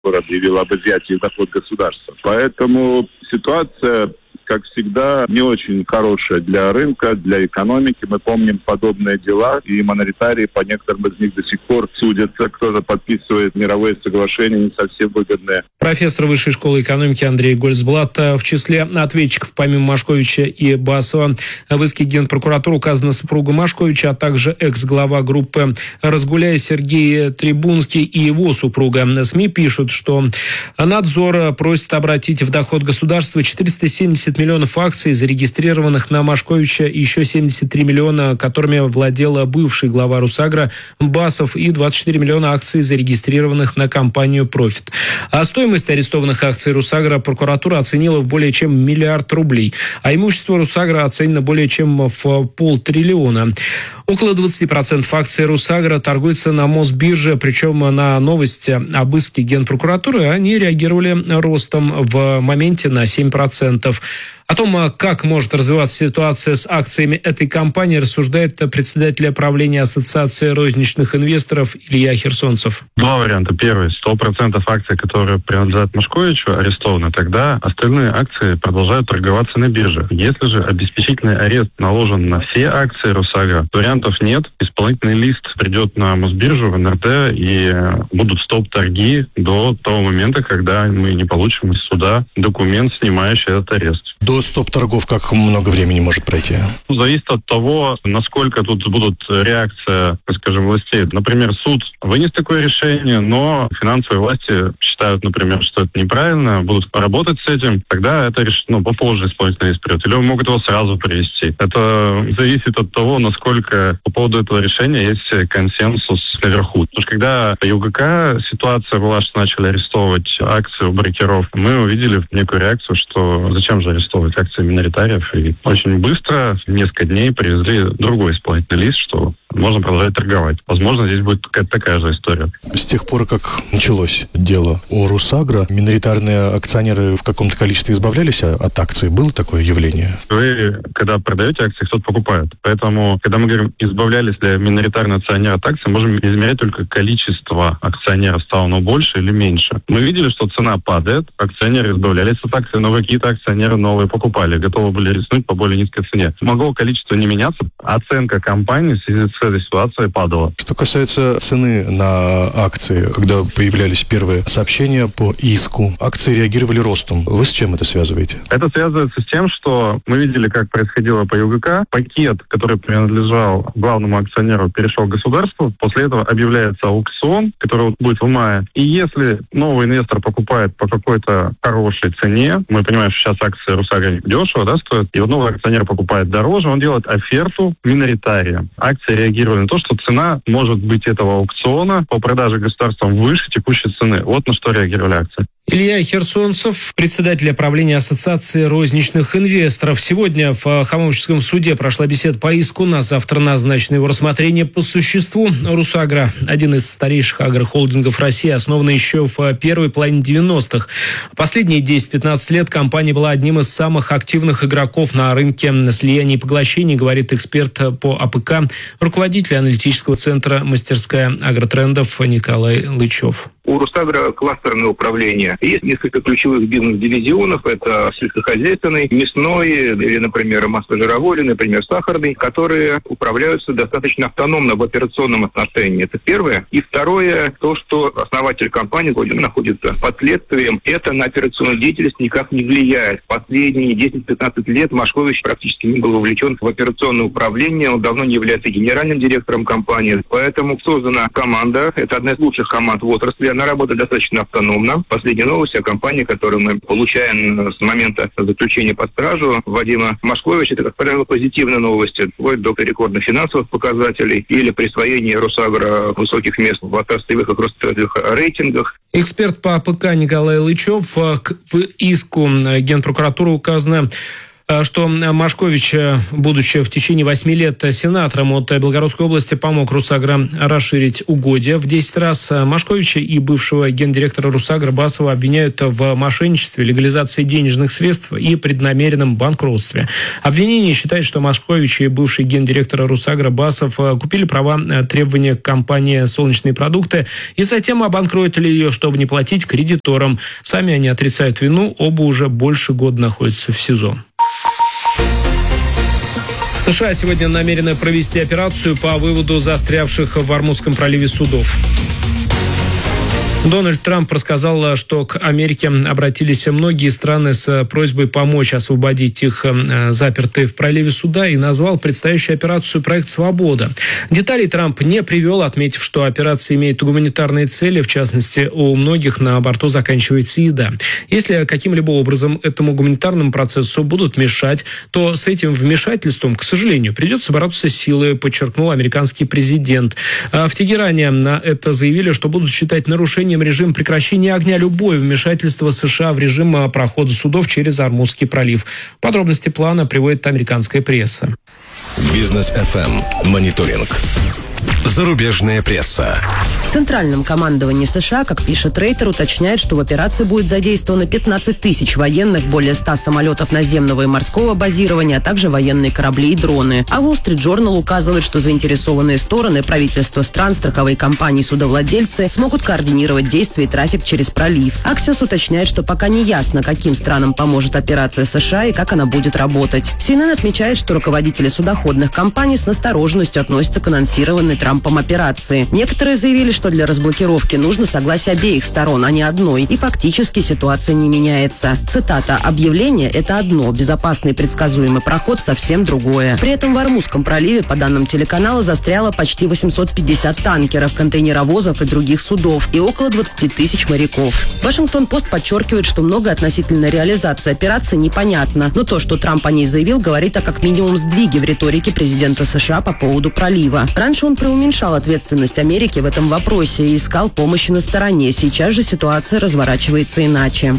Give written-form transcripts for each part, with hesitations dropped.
объявил об изъятии доход государства. Поэтому ситуация, как всегда, не очень хорошая для рынка, для экономики. Мы помним подобные дела, и монетарии по некоторым из них до сих пор судятся. Кто-то подписывает мировые соглашения не совсем выгодные. Профессор Высшей школы экономики Андрей Гольцблат в числе ответчиков, помимо Машковича и Басова. В иске Генпрокуратуры указана супруга Машковича, а также экс-глава группы «Разгуляй» Сергей Трибунский и его супруга. СМИ пишут, что надзор просит обратить в доход государства 470 миллионов акций, зарегистрированных на Машковича, и еще 73 миллиона, которыми владела бывший глава Русагра Басов, и 24 миллиона акций, зарегистрированных на компанию «Профит». А стоимость арестованных акций Русагра прокуратура оценила в более чем 1 миллиард рублей, а имущество Русагра оценено более чем в 500 миллиона. Около 20% акций Русагра торгуется на Мосбирже, причем на новости об иске Генпрокуратуры они реагировали ростом в моменте на 7%. О том, как может развиваться ситуация с акциями этой компании, рассуждает председатель правления Ассоциации розничных инвесторов Илья Херсонцев. Два варианта. Первый. 100% акций, которые принадлежат Машковичу, арестованы. Тогда остальные акции продолжают торговаться на бирже. Если же обеспечительный арест наложен на все акции Русагра, вариантов нет. Исполнительный лист придет на Мосбиржу, в НРТ, и будут стоп-торги до того момента, когда мы не получим из суда документ, снимающий этот арест. До стоп-торгов как много времени может пройти? Зависит от того, насколько тут будут реакция, скажем, властей. Например, суд вынес такое решение, но финансовые власти считают, например, что это неправильно, будут работать с этим, тогда это попозже исполнительный лист придет. Или могут его сразу привести. Это зависит от того, насколько по поводу этого решения есть консенсус наверху. Потому что когда по ЮГК ситуация была, что начали арестовывать акции у брокеров, мы увидели некую реакцию, что зачем же арестовывать акции миноритариев, и очень быстро, несколько дней, привезли другой исполнительный лист, что можно продолжать торговать. Возможно, здесь будет какая-то такая же история. С тех пор, как началось дело о Русагра, миноритарные акционеры в каком-то количестве избавлялись от акций? Было такое явление? Вы, когда продаете акции, кто-то покупает. Поэтому, когда мы говорим, избавлялись ли миноритарные акционеры от акций, можем измерять только количество акционеров, стало оно больше или меньше. Мы видели, что цена падает, акционеры избавлялись от акций, но какие-то акционеры новые покупали, готовы были рискнуть по более низкой цене. Могло количество не меняться, оценка компании в связи с этой ситуацией падала. Что касается цены на акции, когда появлялись первые сообщения по иску, акции реагировали ростом. Вы с чем это связываете? Это связывается с тем, что мы видели, как происходило по ЮГК. Пакет, который принадлежал главному акционеру, перешел к государству. После этого объявляется аукцион, который будет в мае. И если новый инвестор покупает по какой-то хорошей цене, мы понимаем, что сейчас акции Русагра дешево, стоят, и новый акционер покупает дороже, он делает оферту миноритариям. Акции реагировали на то, что цена может быть этого аукциона по продаже государством выше текущей цены. Вот на что реагировали акции. Илья Херсонцев, председатель правления Ассоциации розничных инвесторов. Сегодня в Хамовническом суде прошла беседа по иску. На завтра назначено его рассмотрение по существу. Русагра – один из старейших агрохолдингов России, основанный еще в первой половине 90-х. Последние 10-15 лет компания была одним из самых активных игроков на рынке слияний и поглощений, говорит эксперт по АПК, руководитель аналитического центра «Мастерская агротрендов» Николай Лычев. У Русагра кластерное управление. Есть несколько ключевых бизнес-дивизионов. Это сельскохозяйственный, мясной, или, например, масло-жировой, или, например, сахарный, которые управляются достаточно автономно в операционном отношении. Это первое. И второе, то, что основатель компании находится под следствием, это на операционную деятельность никак не влияет. Последние 10-15 лет Машкович практически не был вовлечен в операционное управление. Он давно не является генеральным директором компании. Поэтому создана команда. Это одна из лучших команд в отрасли. Она работает достаточно автономно. Последняя новость о компании, которую мы получаем с момента заключения под стражу Вадима Машковича, это, как правило, позитивные новости, вплоть до рекордных финансовых показателей или присвоения Русагра высоких мест в отраслевых и кросс-отраслевых рейтингах. Эксперт по АПК Николай Лычев. В иску Генпрокуратуры указано что Машкович, будучи в течение 8 лет сенатором от Белгородской области, помог Русагра расширить угодья в 10 раз. Машковича и бывшего гендиректора Русагра Басова обвиняют в мошенничестве, легализации денежных средств и преднамеренном банкротстве. Обвинение считает, что Машкович и бывший гендиректор Русагра Басов купили права требования к компании «Солнечные продукты» и затем обанкротили ее, чтобы не платить кредиторам. Сами они отрицают вину, оба уже больше года находятся в СИЗО. США сегодня намерены провести операцию по выводу застрявших в Ормузском проливе судов. Дональд Трамп рассказал, что к Америке обратились многие страны с просьбой помочь освободить их запертые в проливе суда и назвал предстоящую операцию «Проект Свобода». Деталей Трамп не привел, отметив, что операция имеет гуманитарные цели, в частности, у многих на борту заканчивается еда. Если каким-либо образом этому гуманитарному процессу будут мешать, то с этим вмешательством, к сожалению, придется бороться силой, подчеркнул американский президент. В Тегеране на это заявили, что будут считать нарушением режим прекращения огня любое вмешательство США в режим прохода судов через Ормузский пролив. Подробности плана приводит американская пресса. Бизнес FM. Мониторинг. Зарубежная пресса. В Центральном командовании США, как пишет Рейтер, уточняет, что в операции будет задействовано 15 тысяч военных, более 100 самолетов наземного и морского базирования, а также военные корабли и дроны. А Wall Street Journal указывает, что заинтересованные стороны, правительства стран, страховые компании, судовладельцы смогут координировать действия и трафик через пролив. Axios уточняет, что пока не ясно, каким странам поможет операция США и как она будет работать. CNN отмечает, что руководители судоходных компаний с настороженностью относятся к анонсированной Трампом операции. Некоторые заявили, что для разблокировки нужно согласие обеих сторон, а не одной, и фактически ситуация не меняется. Цитата: «Объявление – это одно, безопасный и предсказуемый проход – совсем другое». При этом в Ормузском проливе, по данным телеканала, застряло почти 850 танкеров, контейнеровозов и других судов, и около 20 тысяч моряков. Вашингтон-Пост подчеркивает, что многое относительно реализации операции непонятно, но то, что Трамп о ней заявил, говорит о как минимум сдвиге в риторике президента США по поводу пролива. Раньше он преуменьшал ответственность Америки в этом вопросе и искал помощи на стороне. Сейчас же ситуация разворачивается иначе.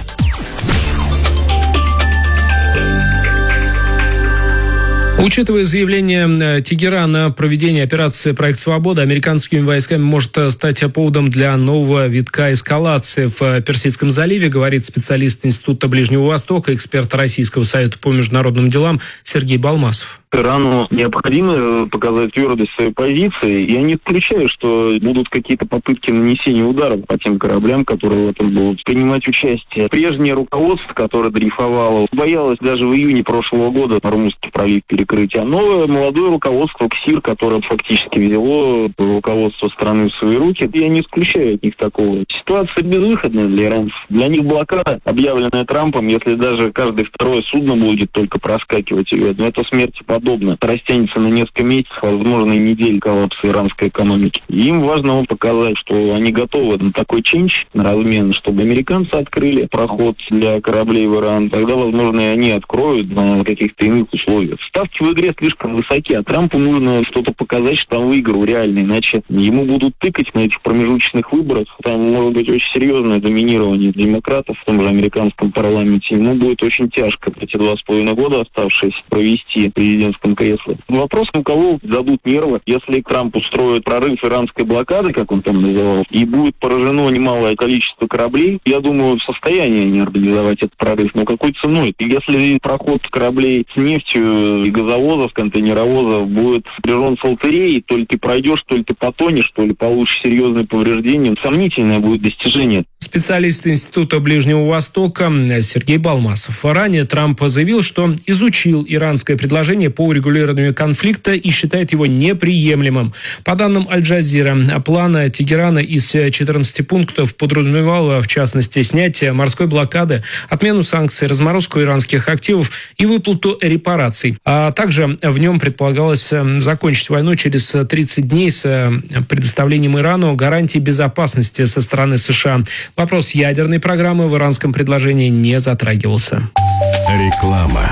Учитывая заявление Тегерана о проведении операции «Проект Свобода», американскими войсками может стать поводом для нового витка эскалации в Персидском заливе, говорит специалист Института Ближнего Востока, эксперт Российского совета по международным делам Сергей Балмасов. Ирану необходимо показать твердость своей позиции. Я не исключаю, что будут какие-то попытки нанесения ударов по тем кораблям, которые в этом будут принимать участие. Прежнее руководство, которое дрейфовало, боялось даже в июне прошлого года Ормузский пролив перекрыть. А новое молодое руководство КСИР, которое фактически взяло руководство страны в свои руки, я не исключаю от них такого. Ситуация безвыходная для иранцев. Для них блокада, объявленная Трампом, если даже каждое второе судно будет только проскакивать ее, но это смерти подобно. Растянется на несколько месяцев, возможно, и недель коллапса иранской экономики. И им важно показать, что они готовы на такой ченч, на размен, чтобы американцы открыли проход для кораблей в Иран. Тогда, возможно, и они откроют на каких-то иных условиях. Ставки в игре слишком высоки, а Трампу нужно что-то показать, что он выиграл реально, иначе ему будут тыкать на этих промежуточных выборах. Там может быть очень серьезное доминирование демократов в том же американском парламенте. Ему будет очень тяжко эти 2,5 года оставшиеся провести президентском кресле. Вопрос, у кого дадут нервы, если Трамп устроит прорыв иранской блокады, как он там называл, и будет поражено немалое количество кораблей, я думаю, в состоянии они организовать этот прорыв, но какой ценой? И если проход кораблей с нефтью и газовозов, контейнеровозов будет сопряжен с лотереей, то ли ты пройдешь, то ли ты потонешь, то ли получишь серьезные повреждения, сомнительное будет достижение. Специалист Института Ближнего Востока Сергей Балмасов. Ранее Трамп заявил, что изучил иранское предложение по урегулированию конфликта и считает его неприемлемым. По данным Аль-Джазира, план Тегерана из 14 пунктов подразумевал, в частности, снятие морской блокады, отмену санкций, разморозку иранских активов и выплату репараций. А также в нем предполагалось закончить войну через 30 дней с предоставлением Ирану гарантий безопасности со стороны США. Вопрос ядерной программы в иранском предложении не затрагивался. Реклама.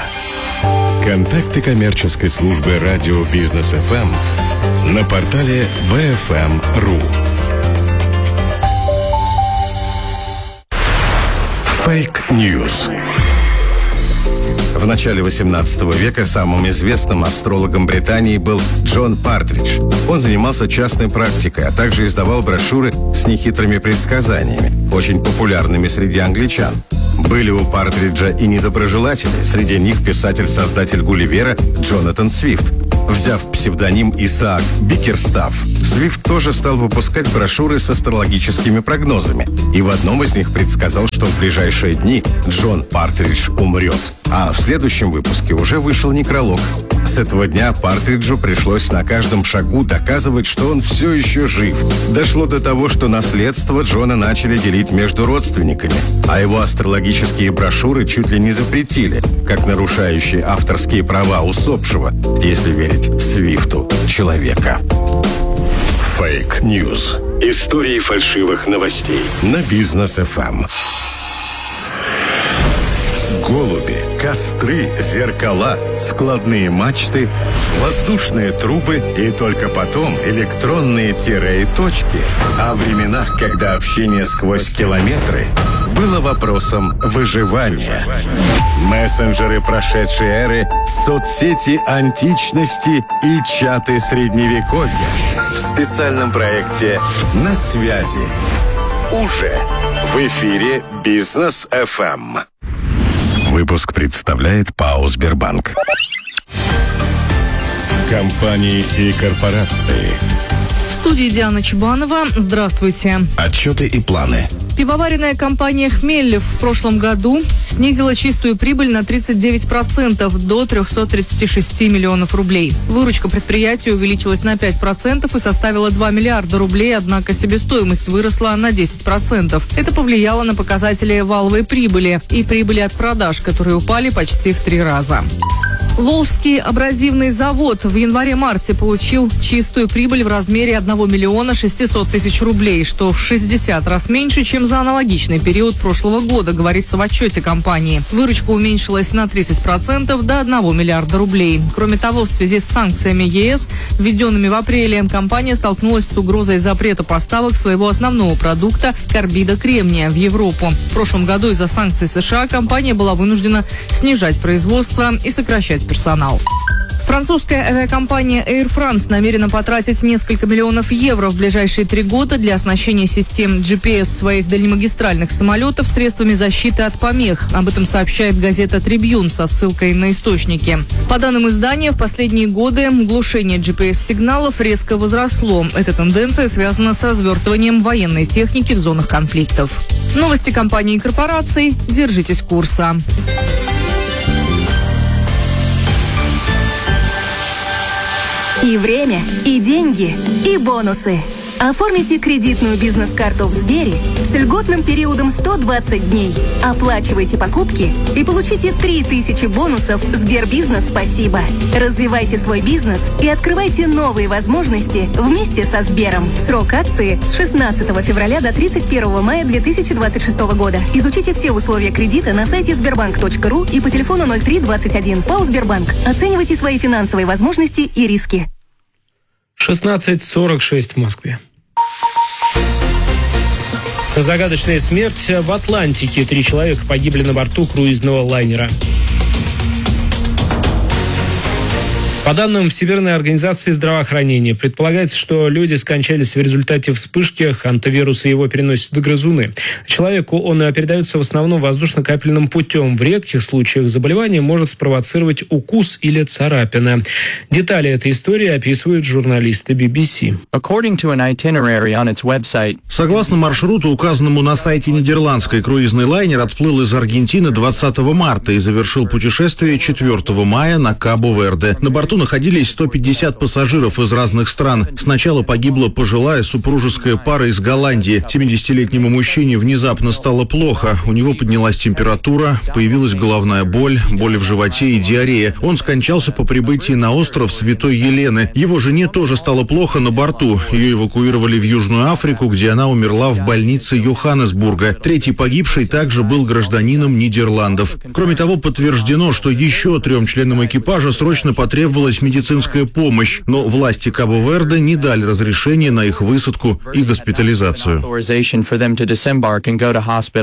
Контакты коммерческой службы радио Бизнес FM на портале bfm.ru. Фейк-ньюс. В начале 18 века самым известным астрологом Британии был Джон Партридж. Он занимался частной практикой, а также издавал брошюры с нехитрыми предсказаниями, очень популярными среди англичан. Были у Партриджа и недоброжелатели, среди них писатель-создатель Гулливера Джонатан Свифт. Взяв псевдоним Исаак Бикерстафф, Свифт тоже стал выпускать брошюры с астрологическими прогнозами. И в одном из них предсказал, что в ближайшие дни Джон Партридж умрет. А в следующем выпуске уже вышел некролог. С этого дня Партриджу пришлось на каждом шагу доказывать, что он все еще жив. Дошло до того, что наследство Джона начали делить между родственниками, а его астрологические брошюры чуть ли не запретили, как нарушающие авторские права усопшего, если верить Свифту, человека. Фейк-ньюс. Истории фальшивых новостей на Бизнес-ФМ. Голуби, костры, зеркала, складные мачты, воздушные трубы и только потом электронные тире и точки. О временах, когда общение сквозь километры было вопросом выживания. Мессенджеры прошедшей эры, соцсети античности и чаты средневековья. В специальном проекте «На связи». Уже в эфире Бизнес-ФМ. Выпуск представляет ПАО «Сбербанк». Компании и корпорации. В студии Диана Чебанова. Здравствуйте. Отчеты и планы. Пивоваренная компания «Хмель» в прошлом году снизила чистую прибыль на 39% до 336 миллионов рублей. Выручка предприятия увеличилась на 5% и составила 2 миллиарда рублей, однако себестоимость выросла на 10%. Это повлияло на показатели валовой прибыли и прибыли от продаж, которые упали почти в 3 раза. Волжский абразивный завод в январе-марте получил чистую прибыль в размере 1 миллиона 600 тысяч рублей, что в 60 раз меньше, чем за аналогичный период прошлого года, говорится в отчете компании. Выручка уменьшилась на 30% до 1 миллиарда рублей. Кроме того, в связи с санкциями ЕС, введенными в апреле, компания столкнулась с угрозой запрета поставок своего основного продукта – карбида кремния в Европу. В прошлом году из-за санкций США компания была вынуждена снижать производство и сокращать персонал. Французская авиакомпания Air France намерена потратить несколько миллионов евро в ближайшие 3 года для оснащения систем GPS своих дальнемагистральных самолетов средствами защиты от помех. Об этом сообщает газета «Трибьюн» со ссылкой на источники. По данным издания, в последние годы глушение GPS-сигналов резко возросло. Эта тенденция связана с развертыванием военной техники в зонах конфликтов. Новости компаний и корпораций. Держитесь курса. И время, и деньги, и бонусы. Оформите кредитную бизнес-карту в Сбере с льготным периодом 120 дней. Оплачивайте покупки и получите 3000 бонусов Сбербизнес «Спасибо». Развивайте свой бизнес и открывайте новые возможности вместе со Сбером. Срок акции с 16 февраля до 31 мая 2026 года. Изучите все условия кредита на сайте sberbank.ru и по телефону 0321. ПАО «Сбербанк». Оценивайте свои финансовые возможности и риски. 16:46 в Москве. Загадочная смерть в Атлантике. 3 человека погибли на борту круизного лайнера. По данным Всемирной организации здравоохранения, предполагается, что люди скончались в результате вспышки хантавируса, его переносят грызуны. Человеку он передается в основном воздушно-капельным путем. В редких случаях заболевание может спровоцировать укус или царапина. Детали этой истории описывают журналисты BBC. Согласно маршруту, указанному на сайте нидерландской, круизный лайнер отплыл из Аргентины 20 марта и завершил путешествие 4 мая на Кабо-Верде. На борту находились 150 пассажиров из разных стран. Сначала погибла пожилая супружеская пара из Голландии. 70-летнему мужчине внезапно стало плохо. У него поднялась температура, появилась головная боль, боли в животе и диарея. Он скончался по прибытии на остров Святой Елены. Его жене тоже стало плохо на борту. Ее эвакуировали в Южную Африку, где она умерла в больнице Йоханнесбурга. Третий погибший также был гражданином Нидерландов. Кроме того, подтверждено, что еще 3 членам экипажа срочно потребовалась медицинская помощь, но власти Кабо-Верде не дали разрешения на их высадку и госпитализацию.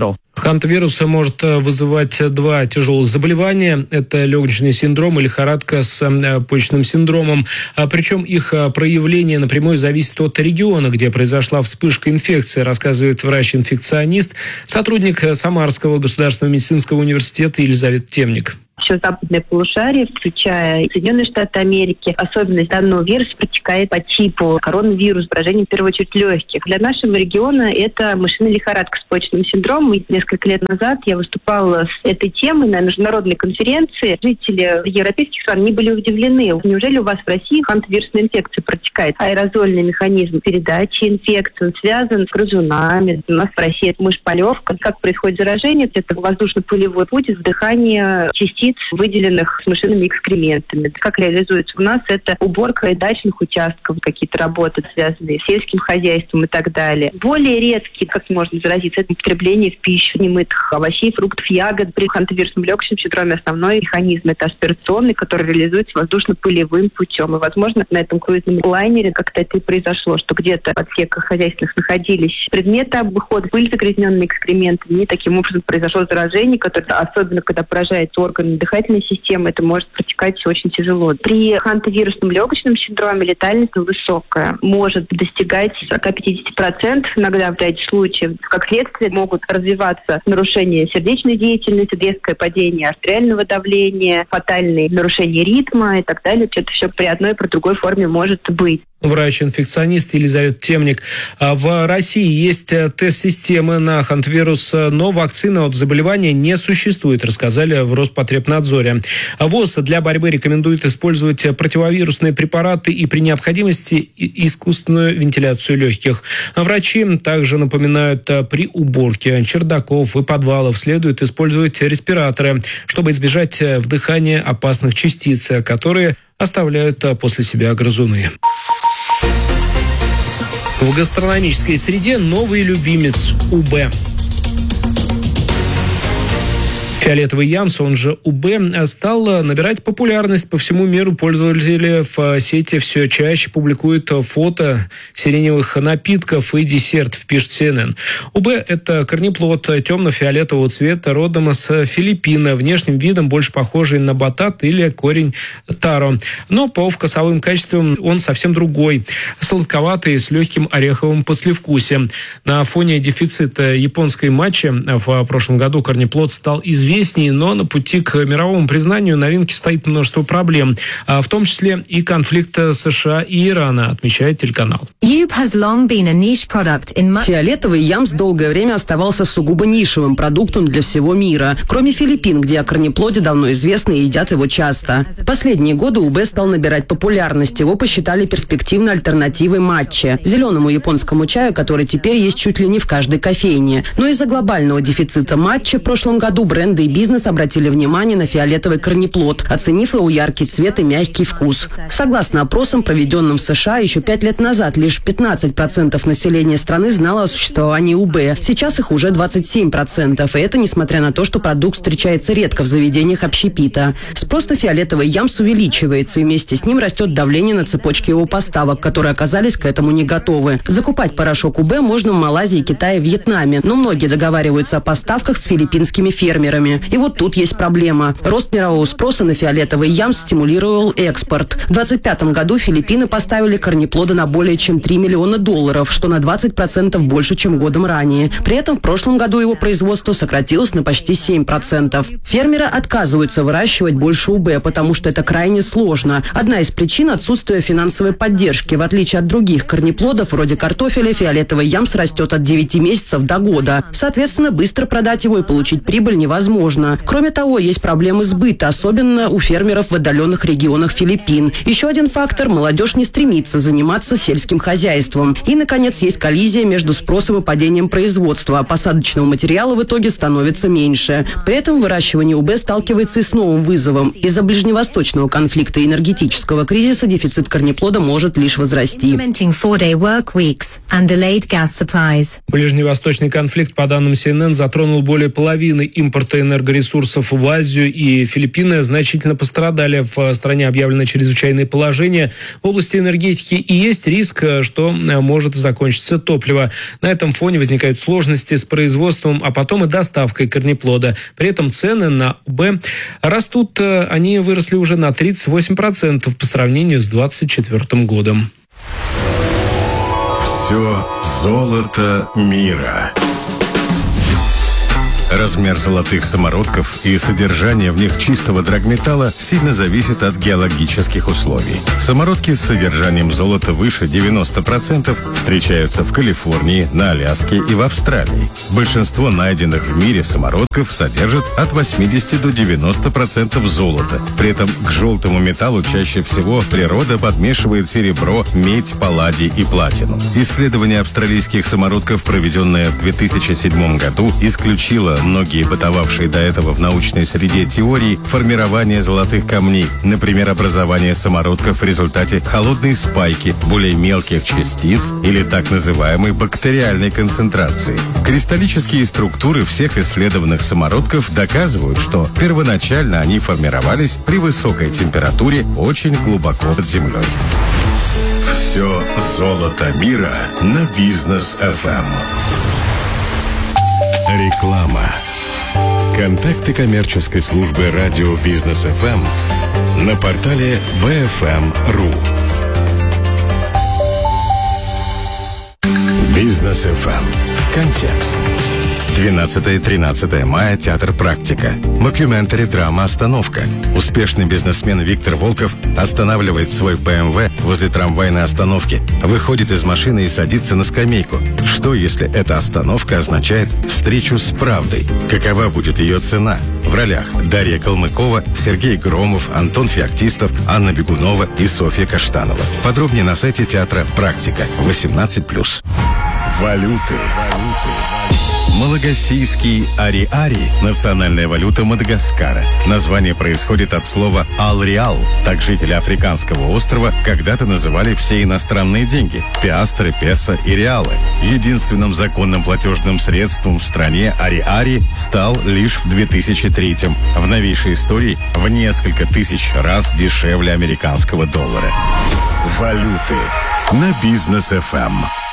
Хантавирус может вызывать два тяжелых заболевания. Это легочный синдром и лихорадка с почечным синдромом. Причем их проявление напрямую зависит от региона, где произошла вспышка инфекции, рассказывает врач-инфекционист, сотрудник Самарского государственного медицинского университета Елизавета Темник. Все западное полушарие, включая Соединенные Штаты Америки, особенность данного вируса протекает по типу коронавирус, поражение в первую очередь легких. Для нашего региона это мышиная лихорадка с почечным синдромом. И несколько лет назад я выступала с этой темой на международной конференции. Жители европейских стран не были удивлены. Неужели у вас в России хантавирусная инфекция протекает? Аэрозольный механизм передачи инфекции связан с грызунами. У нас в России это мышь-полевка. Как происходит заражение? Это воздушно-пылевой путь, вдыхание частиц, выделенных с мышиными экскрементами. Как реализуется у нас? Это уборка дачных участков, какие-то работы, связанные с сельским хозяйством и так далее. Более редкие, как можно заразиться, это употребление в пищу немытых овощей, фруктов, ягод. При хантавирусном легочном синдроме основной механизм это аспирационный, который реализуется воздушно-пылевым путем. И, возможно, на этом круизном лайнере как-то это и произошло, что где-то в отсеках хозяйственных находились предметы обыхода, были загрязненные экскрементами, и таким образом произошло заражение, которое, особенно когда поражает органы дыхательной системы, это может протекать очень тяжело. При хантавирусном легочном синдроме летальность высокая, может достигать 40-50%, иногда в ряде случаев. Как следствие могут развиваться нарушения сердечной деятельности, резкое падение артериального давления, фатальные нарушения ритма и так далее. Это все при одной и при другой форме может быть. Врач-инфекционист Елизавета Темник. В России есть тест-системы на хантавирус, но вакцины от заболевания не существует, рассказали в Роспотребнадзоре. ВОЗ для борьбы рекомендует использовать противовирусные препараты и при необходимости искусственную вентиляцию легких. Врачи также напоминают, при уборке чердаков и подвалов следует использовать респираторы, чтобы избежать вдыхания опасных частиц, которые оставляют после себя грызуны. В гастрономической среде новый любимец УБ. Фиолетовый ямс, он же УБ, стал набирать популярность по всему миру. Пользователи в сети все чаще публикуют фото сиреневых напитков и десертов, пишет CNN. УБ – это корнеплод темно-фиолетового цвета, родом с Филиппин, внешним видом больше похожий на батат или корень таро. Но по вкусовым качествам он совсем другой. Сладковатый, с легким ореховым послевкусием. На фоне дефицита японской матчи в прошлом году корнеплод стал известен, но на пути к мировому признанию новинки стоит множество проблем, в том числе и конфликт США и Ирана, отмечает телеканал. Фиолетовый ямс долгое время оставался сугубо нишевым продуктом для всего мира, кроме Филиппин, где о корнеплоде давно известно и едят его часто. В последние годы УБ стал набирать популярность. Его посчитали перспективной альтернативой матче, зеленому японскому чаю, который теперь есть чуть ли не в каждой кофейне. Но из-за глобального дефицита матча в прошлом году бренды и бизнес обратили внимание на фиолетовый корнеплод, оценив его яркий цвет и мягкий вкус. Согласно опросам, проведенным в США еще 5 лет назад, лишь 15% населения страны знало о существовании УБ. Сейчас их уже 27%, и это несмотря на то, что продукт встречается редко в заведениях общепита. Спрос на фиолетовый ямс увеличивается, и вместе с ним растет давление на цепочки его поставок, которые оказались к этому не готовы. Закупать порошок УБ можно в Малайзии, Китае, Вьетнаме, но многие договариваются о поставках с филиппинскими фермерами. И вот тут есть проблема. Рост мирового спроса на фиолетовый ямс стимулировал экспорт. В 2025 году Филиппины поставили корнеплода на более чем $3 миллиона, что на 20% больше, чем годом ранее. При этом в прошлом году его производство сократилось на почти 7%. Фермеры отказываются выращивать больше УБ, потому что это крайне сложно. Одна из причин – отсутствие финансовой поддержки. В отличие от других корнеплодов, вроде картофеля, фиолетовый ямс растет от 9 месяцев до года. Соответственно, быстро продать его и получить прибыль невозможно. Кроме того, есть проблемы сбыта, особенно у фермеров в отдаленных регионах Филиппин. Еще один фактор – молодежь не стремится заниматься сельским хозяйством. И, наконец, есть коллизия между спросом и падением производства, а посадочного материала в итоге становится меньше. При этом выращивание УБ сталкивается и с новым вызовом. Из-за ближневосточного конфликта и энергетического кризиса дефицит корнеплода может лишь возрасти. Ближневосточный конфликт, по данным CNN, затронул более половины импорта энергоресурсов в Азию и Филиппины значительно пострадали. В стране объявлено чрезвычайное положение в области энергетики и есть риск, что может закончиться топливо. На этом фоне возникают сложности с производством, а потом и доставкой корнеплода. При этом цены на ОБ растут, они выросли уже на 38% по сравнению с 2024 годом. Все золото мира. Размер золотых самородков и содержание в них чистого драгметалла сильно зависит от геологических условий. Самородки с содержанием золота выше 90% встречаются в Калифорнии, на Аляске и в Австралии. Большинство найденных в мире самородков содержат от 80 до 90% золота. При этом к желтому металлу чаще всего природа подмешивает серебро, медь, палладий и платину. Исследование австралийских самородков, проведенное в 2007 году, исключило многие бытовавшие до этого в научной среде теории формирования золотых камней, например, образование самородков в результате холодной спайки более мелких частиц или так называемой бактериальной концентрации. Кристаллические структуры всех исследованных самородков доказывают, что первоначально они формировались при высокой температуре очень глубоко под землей. Все золото мира на Бизнес FM. Реклама. Контакты коммерческой службы радио Бизнес FM на портале bfm.ru. Бизнес FM. Контекст. 12-13 мая, театр «Практика». Мокюментари драма «Остановка». Успешный бизнесмен Виктор Волков останавливает свой БМВ возле трамвайной остановки, выходит из машины и садится на скамейку. Что, если эта остановка означает встречу с правдой? Какова будет ее цена? В ролях Дарья Калмыкова, Сергей Громов, Антон Феоктистов, Анна Бегунова и Софья Каштанова. Подробнее на сайте театра «Практика». 18+. Валюты. Малагасийский ари-ари – национальная валюта Мадагаскара. Название происходит от слова «ал-реал». Так жители африканского острова когда-то называли все иностранные деньги – пиастры, песо и реалы. Единственным законным платежным средством в стране ари-ари стал лишь в 2003-м. В новейшей истории в несколько тысяч раз дешевле американского доллара. Валюты на Бизнес FM.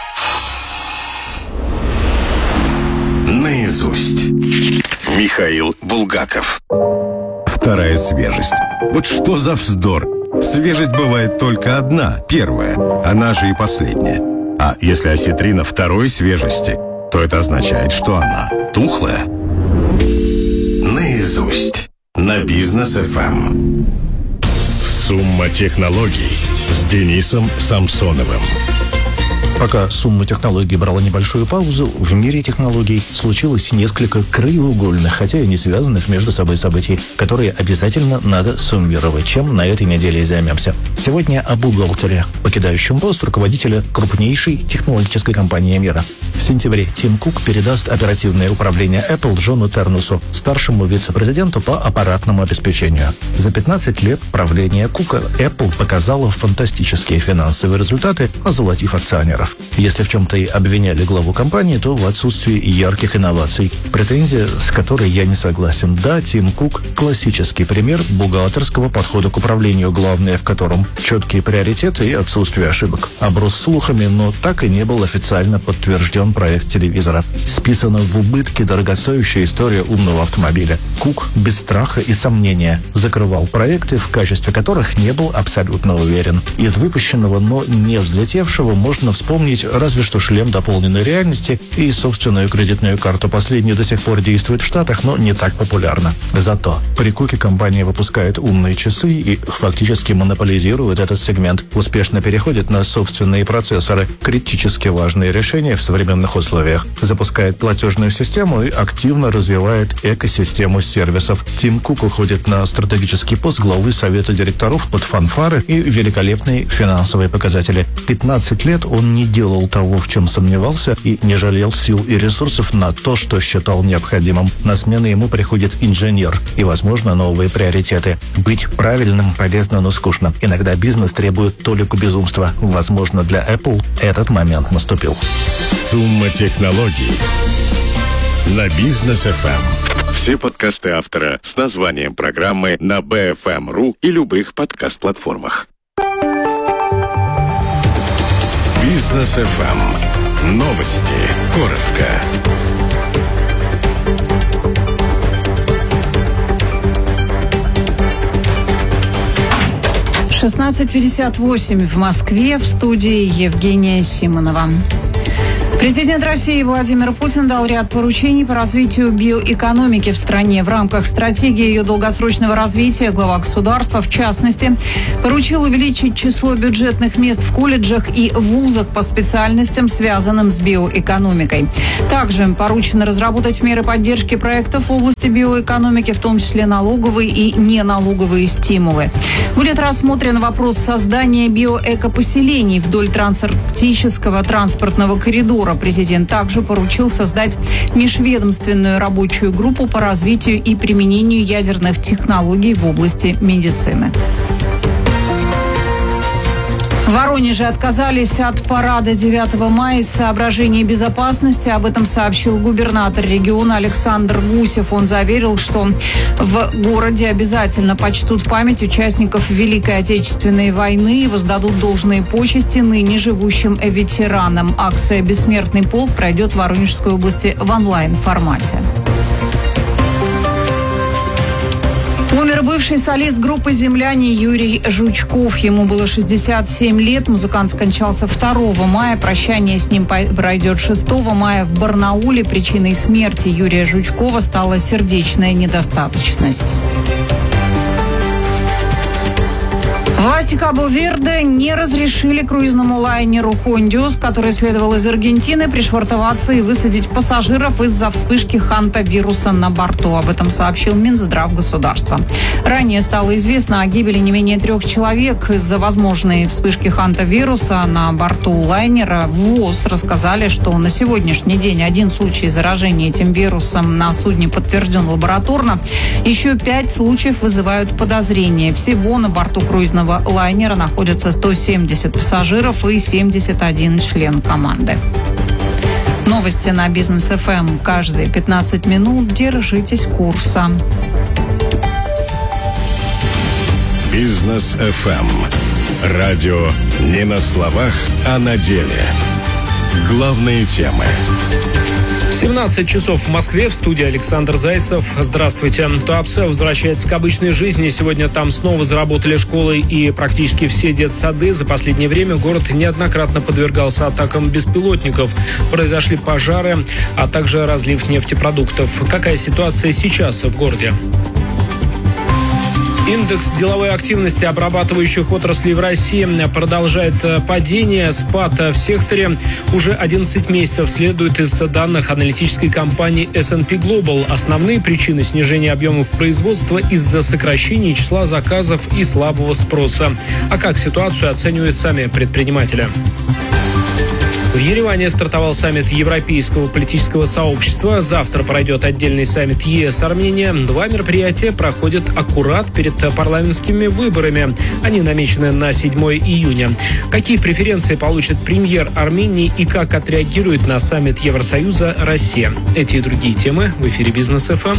Наизусть. Михаил Булгаков. Вторая свежесть. Вот что за вздор? Свежесть бывает только одна, первая, она же и последняя. А если осетрина второй свежести, то это означает, что она тухлая. Наизусть. На Бизнес FM. Сумма технологий с Денисом Самсоновым. Пока сумма технологий брала небольшую паузу, в мире технологий случилось несколько краеугольных, хотя и не связанных между собой событий, которые обязательно надо суммировать, чем на этой неделе и займемся. Сегодня о бухгалтере, покидающем пост руководителя крупнейшей технологической компании мира. В сентябре Тим Кук передаст оперативное управление Apple Джону Тернусу, старшему вице-президенту по аппаратному обеспечению. За 15 лет правления Кука Apple показала фантастические финансовые результаты, озолотив акционеров. Если в чем-то и обвиняли главу компании, то в отсутствии ярких инноваций. Претензия, с которой я не согласен. Да, Тим Кук – классический пример бухгалтерского подхода к управлению, главное в котором четкие приоритеты и отсутствие ошибок. Оброс слухами, но так и не был официально подтвержден проект телевизора. Списана в убытки дорогостоящая история умного автомобиля. Кук без страха и сомнения закрывал проекты, в качестве которых не был абсолютно уверен. Из выпущенного, но не взлетевшего можно вспомнить разве что шлем дополненной реальности и собственную кредитную карту. Последняя до сих пор действует в Штатах, но не так популярна. Зато при Куке компания выпускает умные часы и фактически монополизирует этот сегмент. Успешно переходит на собственные процессоры, критически важные решения в современных условиях. Запускает платежную систему и активно развивает экосистему сервисов. Тим Кук уходит на стратегический пост главы совета директоров под фанфары и великолепные финансовые показатели. 15 лет он не делал того, в чем сомневался, и не жалел сил и ресурсов на то, что считал необходимым. На смену ему приходит инженер и, возможно, новые приоритеты. Быть правильным полезно, но скучно. Иногда бизнес требует толику безумства. Возможно, для Apple этот момент наступил. Сумма технологий на Бизнес FM. Все подкасты автора с названием программы на BFM.ru и любых подкаст-платформах. Бизнес FM. Новости. Коротко. 16:58 в Москве. В студии Евгения Симонова. Президент России Владимир Путин дал ряд поручений по развитию биоэкономики в стране. В рамках стратегии ее долгосрочного развития глава государства, в частности, поручил увеличить число бюджетных мест в колледжах и вузах по специальностям, связанным с биоэкономикой. Также поручено разработать меры поддержки проектов в области биоэкономики, в том числе налоговые и неналоговые стимулы. Будет рассмотрен вопрос создания биоэкопоселений вдоль трансарктического транспортного коридора. Президент также поручил создать межведомственную рабочую группу по развитию и применению ядерных технологий в области медицины. В Воронеже отказались от парада 9 мая из соображений безопасности. Об этом сообщил губернатор региона Александр Гусев. Он заверил, что в городе обязательно почтут память участников Великой Отечественной войны и воздадут должные почести ныне живущим ветеранам. Акция «Бессмертный полк» пройдет в Воронежской области в онлайн-формате. Умер бывший солист группы «Земляне» Юрий Жучков. Ему было 67 лет. Музыкант скончался 2 мая. Прощание с ним пройдет 6 мая в Барнауле. Причиной смерти Юрия Жучкова стала сердечная недостаточность. Власти Кабо-Верде не разрешили круизному лайнеру «Хондиус», который следовал из Аргентины, пришвартоваться и высадить пассажиров из-за вспышки хантавируса на борту. Об этом сообщил Минздрав государства. Ранее стало известно о гибели не менее 3 человек из-за возможной вспышки хантавируса на борту лайнера. В ВОЗ рассказали, что на сегодняшний день 1 случай заражения этим вирусом на судне подтвержден лабораторно. Еще 5 случаев вызывают подозрения. Всего на борту круизного лайнера находятся 170 пассажиров и 71 член команды. Новости на Бизнес ФМ каждые 15 минут. Держитесь курса. Бизнес FM. Радио не на словах, а на деле. Главные темы. 17 часов в Москве. В студии Александр Зайцев. Здравствуйте. Туапсе возвращается к обычной жизни. Сегодня там снова заработали школы и практически все детсады. За последнее время город неоднократно подвергался атакам беспилотников. Произошли пожары, а также разлив нефтепродуктов. Какая ситуация сейчас в городе? Индекс деловой активности обрабатывающих отраслей в России продолжает падение. Спад в секторе уже 11 месяцев следует из данных аналитической компании S&P Global. Основные причины снижения объемов производства из-за сокращения числа заказов и слабого спроса. А как ситуацию оценивают сами предприниматели? В Ереване стартовал саммит Европейского политического сообщества. Завтра пройдет отдельный саммит ЕС-Армения. 2 мероприятия проходят аккурат перед парламентскими выборами. Они намечены на 7 июня. Какие преференции получит премьер Армении и как отреагирует на саммит Евросоюза Россия? Эти и другие темы в эфире Бизнес ФМ.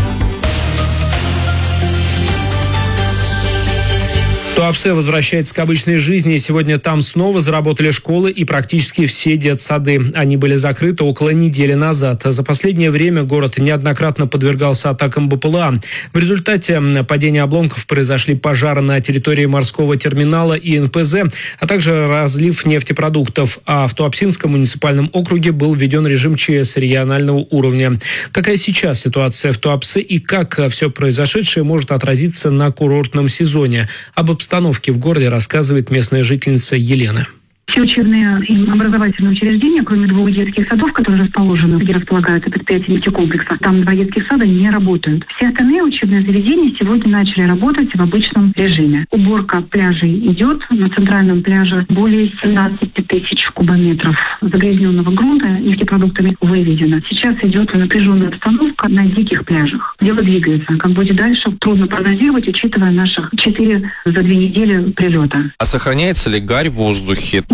Туапсе возвращается к обычной жизни. Сегодня там снова заработали школы и практически все детсады. Они были закрыты около недели назад. За последнее время город неоднократно подвергался атакам БПЛА. В результате падения обломков произошли пожары на территории морского терминала и НПЗ, а также разлив нефтепродуктов. А в Туапсинском муниципальном округе был введен режим ЧС регионального уровня. Какая сейчас ситуация в Туапсе и как все произошедшее может отразиться на курортном сезоне? Об обстановке в городе рассказывает местная жительница Елена. Все учебные и образовательные учреждения, кроме 2 детских садов, которые расположены, где располагаются предприятия нефтекомплекса, там 2 детских сада не работают. Все остальные учебные заведения сегодня начали работать в обычном режиме. Уборка пляжей идет. На центральном пляже более 17 тысяч кубометров загрязненного грунта нефтепродуктами вывезено. Сейчас идет напряженная обстановка на диких пляжах. Дело двигается. Как будет дальше, трудно прогнозировать, учитывая наших 4 за 2 недели прилета. А сохраняется ли гарь в воздухе?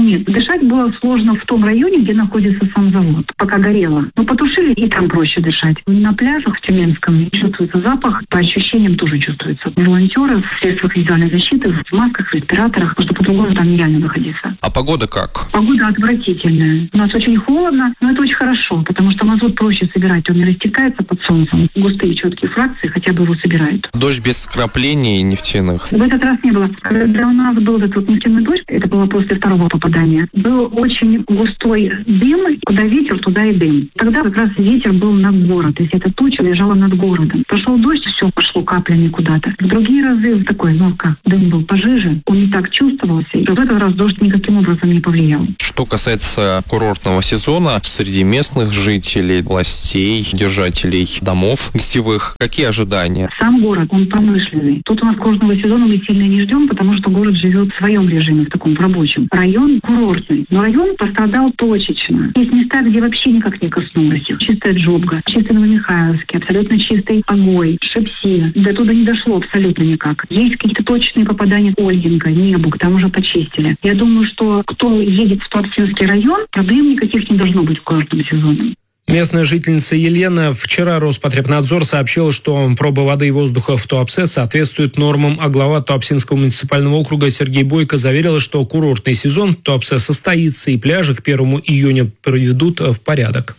Нет, дышать было сложно в том районе, где находится сам завод, пока горело. Но потушили, и там проще дышать. На пляжах в Тюменском чувствуется запах, по ощущениям тоже чувствуется. Волонтеры в средствах индивидуальной защиты, в масках, в респираторах, потому что по-другому там нереально находиться. А погода как? Погода отвратительная. У нас очень холодно, но это очень хорошо, потому что мазут проще собирать, он не растекается под солнцем. Густые четкие фракции хотя бы его собирают. Дождь без вкраплений нефтяных? В этот раз не было. Когда у нас был этот нефтяной дождь, это было после второго попадания, был очень густой дым, куда ветер, туда и дым. Тогда как раз ветер был над городом, то есть эта туча лежала над городом. Пошел дождь, все пошло каплями куда-то. В другие разы такой, дым был пожиже, он не так чувствовался, и в этот раз дождь никаким образом не повлиял. Что касается курортного сезона, среди местных жителей, властей, держателей домов гостевых, какие ожидания? Сам город, он промышленный. Тут у нас курортного сезона мы сильно не ждем, потому что город живет в своем режиме, в таком рабочем. Район курортный, но район пострадал точечно. Есть места, где вообще никак не коснулось. Чистая Джобга, чистый Новомихайловский, абсолютно чистый Огой, Шепси. До туда не дошло абсолютно никак. Есть какие-то точные попадания Ольгинка, Небуг, там уже почистили. Я думаю, что кто едет в Туапсинский район, проблем никаких не должно быть в курортном сезоне. Местная жительница Елена вчера Роспотребнадзор сообщила, что пробы воды и воздуха в Туапсе соответствуют нормам, а глава Туапсинского муниципального округа Сергей Бойко заверил, что курортный сезон в Туапсе состоится и пляжи к 1 июня приведут в порядок.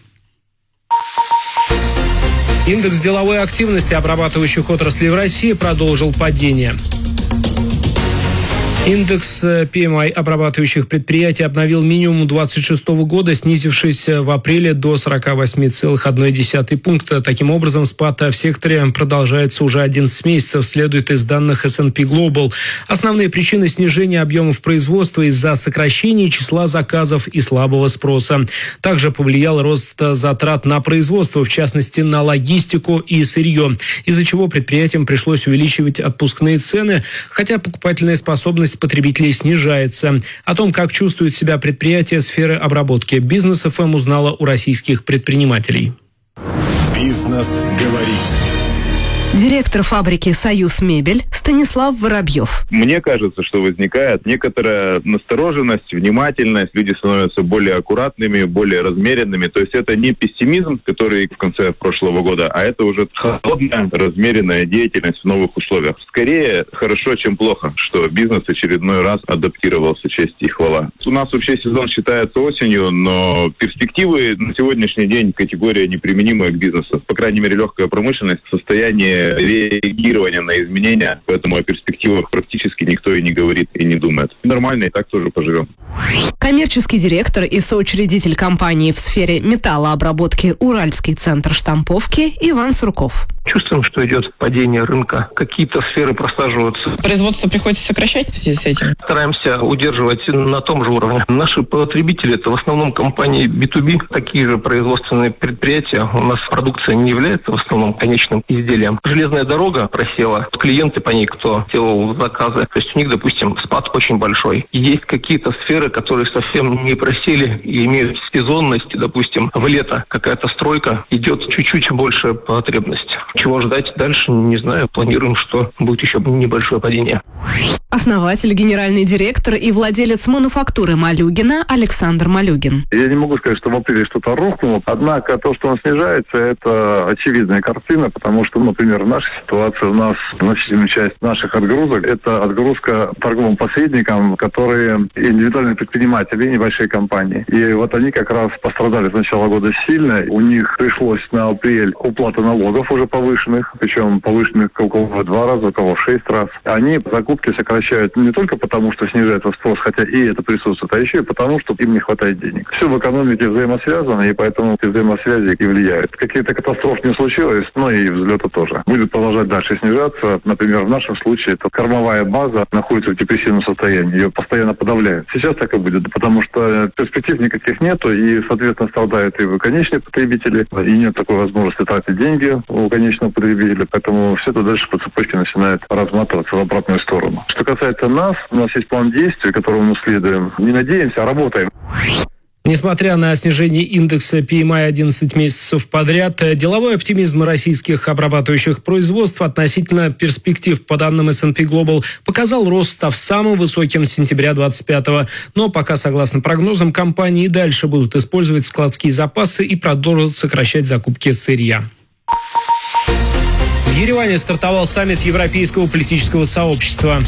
Индекс деловой активности обрабатывающих отраслей в России продолжил падение. Индекс PMI обрабатывающих предприятий обновил минимум 2026 года, снизившись в апреле до 48,1 пункта. Таким образом, спад в секторе продолжается уже 11 месяцев, следует из данных S&P Global. Основные причины снижения объемов производства из-за сокращения числа заказов и слабого спроса. Также повлиял рост затрат на производство, в частности на логистику и сырье, из-за чего предприятиям пришлось увеличивать отпускные цены, хотя покупательная способность потребителей снижается. О том, как чувствуют себя предприятия сферы обработки, Бизнес ФМ узнала у российских предпринимателей. Бизнес говорит. Директор фабрики «Союз Мебель» Станислав Воробьев. Мне кажется, что возникает некоторая настороженность, внимательность. Люди становятся более аккуратными, более размеренными. То есть это не пессимизм, который в конце прошлого года, а это уже холодная, размеренная деятельность в новых условиях. Скорее хорошо, чем плохо, что бизнес очередной раз адаптировался, честь и хвала. У нас вообще сезон считается осенью, но перспективы на сегодняшний день категория неприменимая к бизнесу. По крайней мере, легкая промышленность в состоянии реагирования на изменения, поэтому о перспективах практически никто и не говорит, и не думает. Нормально, и так тоже поживем. Коммерческий директор и соучредитель компании в сфере металлообработки «Уральский центр штамповки» Иван Сурков. Чувствуем, что идет падение рынка. Какие-то сферы просаживаются. Производство приходится сокращать в связи с этим? Стараемся удерживать на том же уровне. Наши потребители – это в основном компании B2B, такие же производственные предприятия. У нас продукция не является в основном конечным изделием. Железная дорога просела. Клиенты по ней, кто делал заказы, то есть у них, допустим, спад очень большой. И есть какие-то сферы, которые совсем не просели и имеют сезонность. Допустим, в лето какая-то стройка, идет чуть-чуть большая потребность. Чего ждать дальше, не знаю. Планируем, что будет еще небольшое падение. Основатель, генеральный директор и владелец мануфактуры «Малюгина» Александр Малюгин. Я не могу сказать, что в апреле что-то рухнуло. Однако то, что он снижается, это очевидная картина, потому что, например, в нашей ситуации у нас значительная часть наших отгрузок – это отгрузка торговым посредникам, которые индивидуальные предприниматели, небольшие компании. И вот они как раз пострадали с начала года сильно. У них пришлось на апрель уплата налогов уже повышенных, причем повышенных у кого в 2 раза, у кого в 6 раз. Они закупки сокращают не только потому, что снижается спрос, хотя и это присутствует, а еще и потому, что им не хватает денег. Все в экономике взаимосвязано, и поэтому эти взаимосвязи и влияют. Какие-то катастрофы не случилось, но и взлета тоже. Будет продолжать дальше снижаться. Например, в нашем случае это кормовая база находится в депрессивном состоянии. Ее постоянно подавляют. Сейчас так и будет, потому что перспектив никаких нету, и, соответственно, страдают и конечные потребители, и нет такой возможности тратить деньги у конечного потребителя, поэтому все это дальше по цепочке начинает разматываться в обратную сторону. Что касается нас, у нас есть план действий, которому мы следуем. Не надеемся, а работаем. Несмотря на снижение индекса PMI 11 месяцев подряд, деловой оптимизм российских обрабатывающих производств относительно перспектив по данным S&P Global показал рост, став самым высоким с сентября 25-го. Но пока, согласно прогнозам, компании и дальше будут использовать складские запасы и продолжат сокращать закупки сырья. В Ереване стартовал саммит Европейского политического сообщества.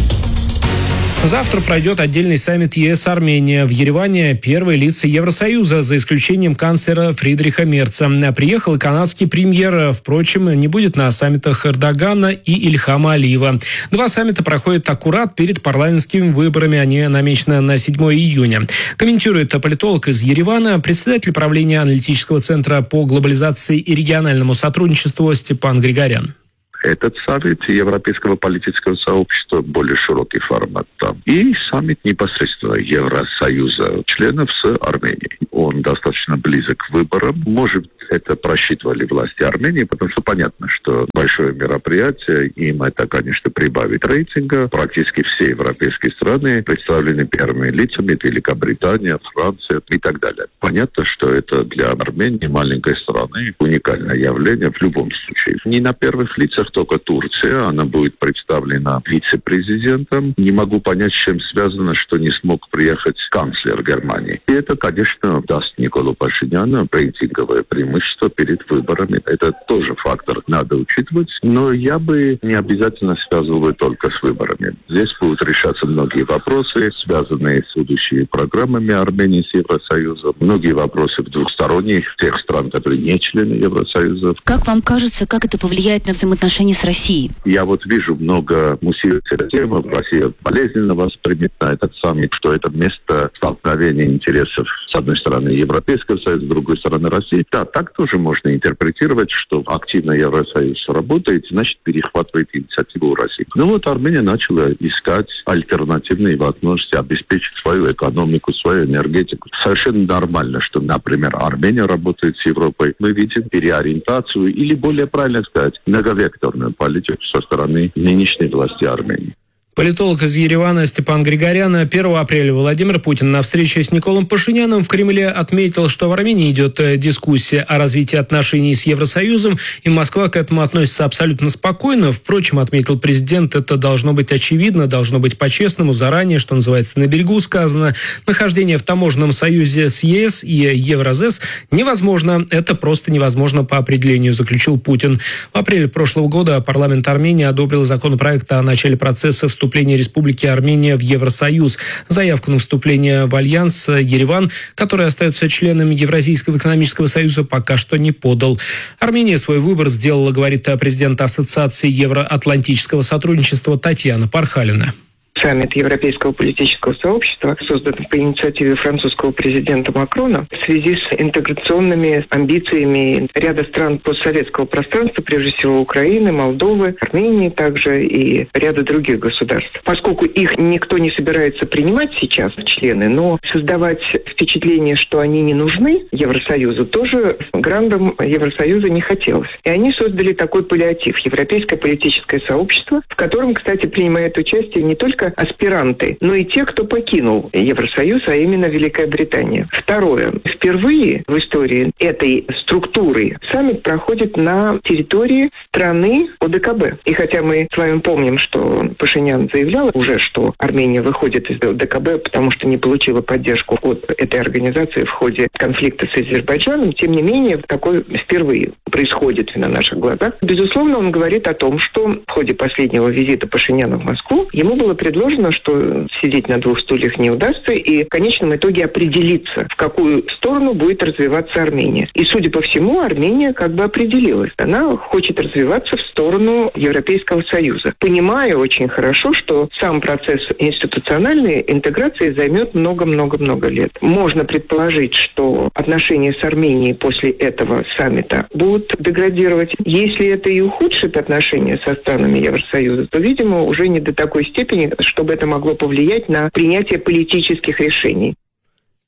Завтра пройдет отдельный саммит ЕС-Армения. В Ереване первые лица Евросоюза, за исключением канцлера Фридриха Мерца. Приехал и канадский премьер. Впрочем, не будет на саммитах Эрдогана и Ильхама Алиева. Два саммита проходят аккурат перед парламентскими выборами. Они намечены на 7 июня. Комментирует политолог из Еревана, председатель правления аналитического центра по глобализации и региональному сотрудничеству Степан Григорян. Этот саммит Европейского политического сообщества, более широкий формат там. И саммит непосредственно Евросоюза, членов с Арменией. Он достаточно близок к выборам. Может, это просчитывали власти Армении, потому что понятно, что большое мероприятие, им это, конечно, прибавит рейтинга. Практически все европейские страны представлены первыми лицами. Это Великобритания, Франция и так далее. Понятно, что это для Армении, маленькой страны, уникальное явление в любом случае. Не на первых лицах только Турция, она будет представлена вице-президентом. Не могу понять, с чем связано, что не смог приехать канцлер Германии. И это, конечно, даст Николу Пашиняну рейтинговое преимущество перед выборами. Это тоже фактор, надо учитывать. Но я бы не обязательно связывал только с выборами. Здесь будут решаться многие вопросы, связанные с будущими программами Армении с Евросоюзом. Многие вопросы двухсторонних, тех стран, которые не члены Евросоюза. Как вам кажется, как это повлияет на взаимоотношения с Россией? Я вижу много муссирующих тем. Россия болезненно воспримет на этот саммит, что это место столкновения интересов, с одной стороны, Европейского Союза, с другой стороны, России. Да, так тоже можно интерпретировать, что активно Евросоюз работает, значит, перехватывает инициативу у России. Армения начала искать альтернативные возможности обеспечить свою экономику, свою энергетику. Совершенно нормально, что, например, Армения работает с Европой. Мы видим переориентацию, или более правильно сказать, многовекторную политику со стороны нынешней власти Армении. Политолог из Еревана Степан Григорян. 1 апреля Владимир Путин на встрече с Николом Пашиняном в Кремле отметил, что в Армении идет дискуссия о развитии отношений с Евросоюзом, и Москва к этому относится абсолютно спокойно. Впрочем, отметил президент, это должно быть очевидно, должно быть по-честному, заранее, что называется, на берегу сказано. Нахождение в таможенном союзе с ЕС и Евразес невозможно. Это просто невозможно по определению, заключил Путин. В апреле прошлого года парламент Армении одобрил законопроект о начале процесса вступления Республики Армения в Евросоюз. Заявку на вступление в Альянс Ереван, который остается членом Евразийского экономического союза, пока что не подал. Армения свой выбор сделала, говорит президент Ассоциации Евроатлантического сотрудничества Татьяна Пархалина. Саммит Европейского политического сообщества создан по инициативе французского президента Макрона в связи с интеграционными амбициями ряда стран постсоветского пространства, прежде всего Украины, Молдовы, Армении также и ряда других государств. Поскольку их никто не собирается принимать сейчас в члены, но создавать впечатление, что они не нужны Евросоюзу, тоже грандам Евросоюза не хотелось. И они создали такой паллиатив – Европейское политическое сообщество, в котором, кстати, принимают участие не только аспиранты, но и те, кто покинул Евросоюз, а именно Великая Британия. Второе. Впервые в истории этой структуры саммит проходит на территории страны ОДКБ. И хотя мы с вами помним, что Пашинян заявлял уже, что Армения выходит из ОДКБ, потому что не получила поддержку от этой организации в ходе конфликта с Азербайджаном, тем не менее, такое впервые происходит на наших глазах. Безусловно, он говорит о том, что в ходе последнего визита Пашиняна в Москву ему было предложено, что сидеть на двух стульях не удастся, и в конечном итоге определиться, в какую сторону будет развиваться Армения. И, судя по всему, Армения определилась. Она хочет развиваться в сторону Европейского Союза. Понимаю очень хорошо, что сам процесс институциональной интеграции займет много-много-много лет. Можно предположить, что отношения с Арменией после этого саммита будут деградировать. Если это и ухудшит отношения со странами Евросоюза, то, видимо, уже не до такой степени, чтобы это могло повлиять на принятие политических решений.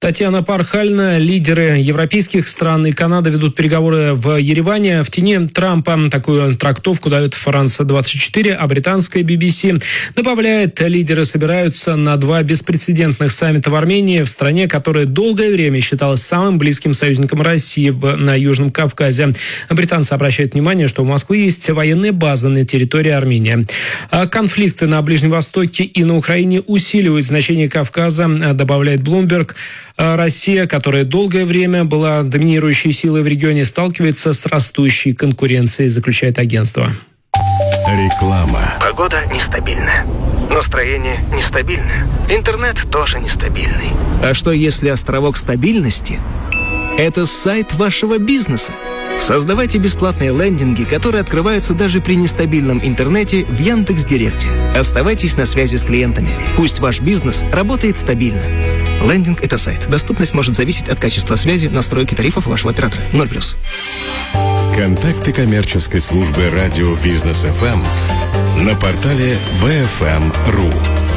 Татьяна Пархальна. Лидеры европейских стран и Канады ведут переговоры в Ереване. В тени Трампа такую трактовку дает Франция-24, а британская BBC добавляет, лидеры собираются на 2 беспрецедентных саммита в Армении, в стране, которая долгое время считалась самым близким союзником России на Южном Кавказе. Британцы обращают внимание, что у Москвы есть военные базы на территории Армении. Конфликты на Ближнем Востоке и на Украине усиливают значение Кавказа, добавляет Bloomberg. Россия, которая долгое время была доминирующей силой в регионе, сталкивается с растущей конкуренцией, заключает агентство. Реклама. Погода нестабильная. Настроение нестабильное. Интернет тоже нестабильный. А что если островок стабильности – это сайт вашего бизнеса? Создавайте бесплатные лендинги, которые открываются даже при нестабильном интернете в Яндекс.Директе. Оставайтесь на связи с клиентами. Пусть ваш бизнес работает стабильно. Лендинг – это сайт. Доступность может зависеть от качества связи, настройки тарифов вашего оператора. 0+. Контакты коммерческой службы радио Бизнес ФМ на портале bfm.ru.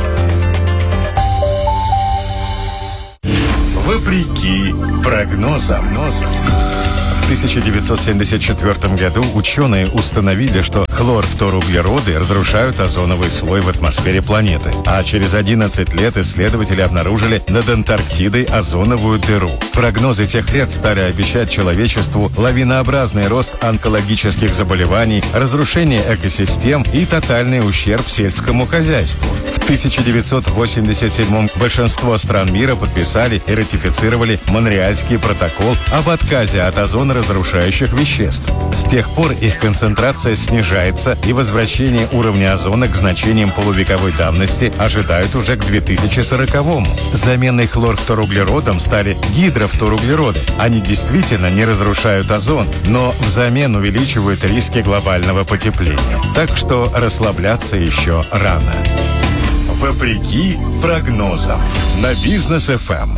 Вопреки прогнозам. В 1974 году ученые установили, что хлорфторуглероды разрушают озоновый слой в атмосфере планеты. А через 11 лет исследователи обнаружили над Антарктидой озоновую дыру. Прогнозы тех лет стали обещать человечеству лавинообразный рост онкологических заболеваний, разрушение экосистем и тотальный ущерб сельскому хозяйству. В 1987 большинство стран мира подписали и ратифицировали Монреальский протокол об отказе от озоноразрушающих веществ. С тех пор их концентрация снижается, и возвращение уровня озона к значениям полувековой давности ожидают уже к 2040-му. Заменой хлорфторуглеродам стали гидрофторуглероды. Они действительно не разрушают озон, но взамен увеличивают риски глобального потепления. Так что расслабляться еще рано. Вопреки прогнозам на Бизнес ФМ.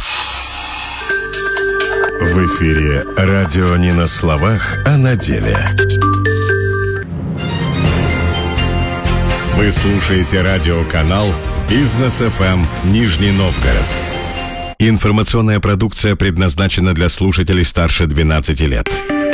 В эфире радио не на словах, а на деле. Вы слушаете радиоканал Бизнес ФМ Нижний Новгород. Информационная продукция предназначена для слушателей старше 12 лет.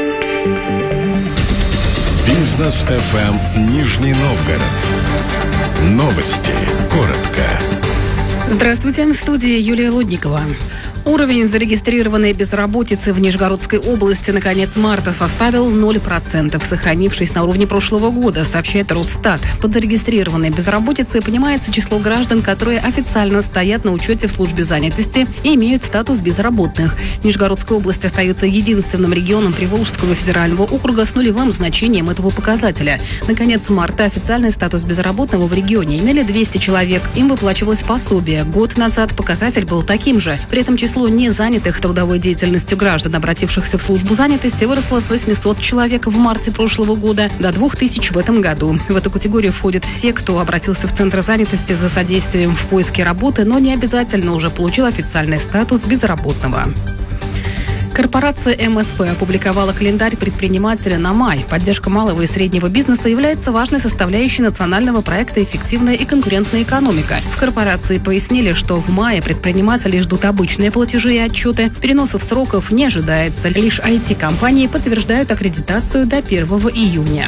Бизнес ФМ Нижний Новгород. Новости. Коротко. Здравствуйте, в студии Юлия Лудникова. Уровень зарегистрированной безработицы в Нижегородской области на конец марта составил 0%, сохранившись на уровне прошлого года, сообщает Росстат. Под зарегистрированной безработицей понимается число граждан, которые официально стоят на учете в службе занятости и имеют статус безработных. Нижегородская область остается единственным регионом Приволжского федерального округа с нулевым значением этого показателя. На конец марта официальный статус безработного в регионе имели 200 человек. Им выплачивалось пособие. Год назад показатель был таким же. При этом число незанятых трудовой деятельностью граждан, обратившихся в службу занятости, выросло с 800 человек в марте прошлого года до 2000 в этом году. В эту категорию входят все, кто обратился в центр занятости за содействием в поиске работы, но не обязательно уже получил официальный статус безработного. Корпорация МСП опубликовала календарь предпринимателя на май. Поддержка малого и среднего бизнеса является важной составляющей национального проекта «Эффективная и конкурентная экономика». В корпорации пояснили, что в мае предприниматели ждут обычные платежи и отчеты. Переносов сроков не ожидается. Лишь IT-компании подтверждают аккредитацию до 1 июня.